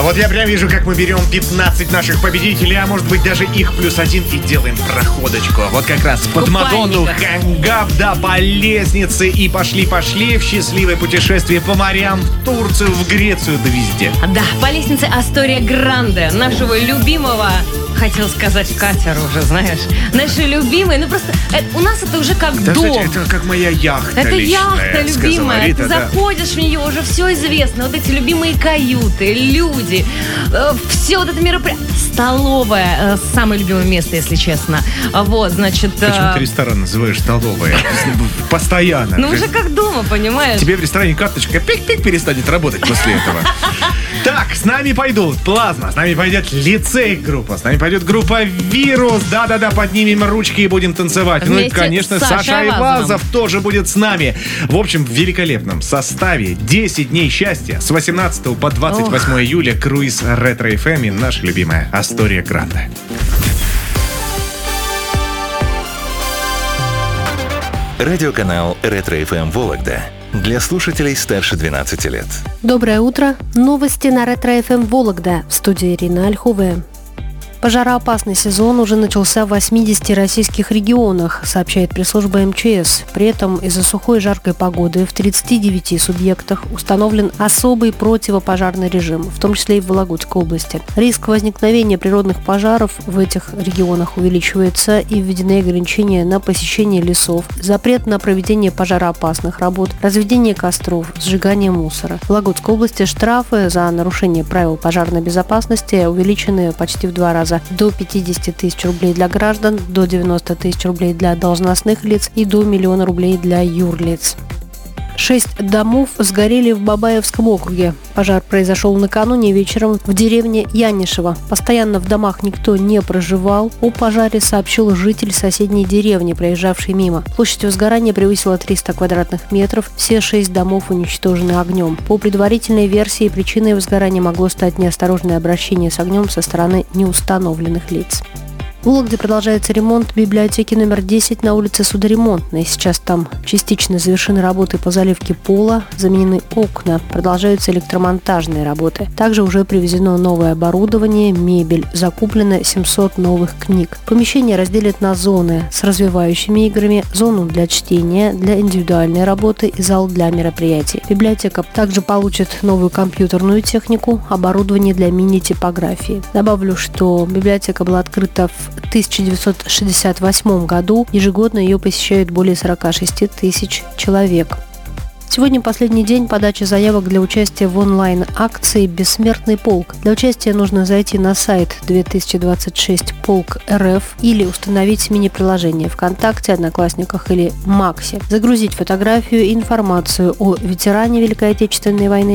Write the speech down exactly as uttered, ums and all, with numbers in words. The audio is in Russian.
А вот я прям вижу, как мы берем пятнадцать наших победителей, а может быть даже их плюс один, и делаем проходочку. Вот как раз под Мадонну, Хангап, да, по лестнице, и пошли-пошли в счастливое путешествие по морям, в Турцию, в Грецию, да везде. Да, по лестнице Астория Гранде, нашего любимого, хотел сказать катер уже, знаешь, наши любимые, ну просто это, у нас это уже как да, дом. Кстати, это как моя яхта Это личная, яхта любимая, Рита, ты да. заходишь в нее, уже все известно, вот эти любимые каюты, люди, э, все вот это мероприятие. Столовая, э, самое любимое место, если честно. Вот, значит... Э... Почему ты ресторан называешь столовой? Постоянно. Ну уже как дома, понимаешь? Тебе в ресторане карточка пик-пик перестанет работать после этого. Так, с нами пойдут Плазма, с нами пойдет Лицей группа, с нами пойдет группа Вирус. Да-да-да, поднимем ручки и будем танцевать. Вместе ну и, конечно, с Сашей Саша Айвазов тоже будет с нами. В общем, в великолепном составе десять дней счастья с восемнадцатого по двадцать восьмое июля круиз Ретро эф эм и наша любимая Астория Гранде. Радиоканал Ретро эф эм Вологда для слушателей старше двенадцати лет. Доброе утро. Новости на Ретро эф эм Вологда. В студии Ирина Ольховая. Пожароопасный сезон уже начался в восьмидесяти российских регионах, сообщает пресс-служба эм че эс. При этом из-за сухой и жаркой погоды в тридцати девяти субъектах установлен особый противопожарный режим, в том числе и в Вологодской области. Риск возникновения природных пожаров в этих регионах увеличивается, и введены ограничения на посещение лесов, запрет на проведение пожароопасных работ, разведение костров, сжигание мусора. В Вологодской области штрафы за нарушение правил пожарной безопасности увеличены почти в два раза. До пятидесяти тысяч рублей для граждан, до девяноста тысяч рублей для должностных лиц и до миллиона рублей для юрлиц. Шесть домов сгорели в Бабаевском округе. Пожар произошел накануне вечером в деревне Янишево. Постоянно в домах никто не проживал. О пожаре сообщил житель соседней деревни, проезжавший мимо. Площадь возгорания превысила триста квадратных метров. Все шесть домов уничтожены огнем. По предварительной версии, причиной возгорания могло стать неосторожное обращение с огнем со стороны неустановленных лиц. В Вологде продолжается ремонт библиотеки номер десять на улице Судоремонтной. Сейчас там частично завершены работы по заливке пола, заменены окна, продолжаются электромонтажные работы. Также уже привезено новое оборудование, мебель, закуплено семьсот новых книг. Помещение разделят на зоны с развивающими играми, зону для чтения, для индивидуальной работы и зал для мероприятий. Библиотека также получит новую компьютерную технику, оборудование для мини-типографии. Добавлю, что библиотека была открыта в тысяча девятьсот шестьдесят восьмом году. Ежегодно ее посещают более сорока шести тысяч человек. Сегодня последний день подачи заявок для участия в онлайн-акции «Бессмертный полк». Для участия нужно зайти на сайт две тысячи двадцать шесть полк точка эр эф или установить мини-приложение ВКонтакте, Одноклассниках или Максе. Загрузить фотографию и информацию о ветеране Великой Отечественной войны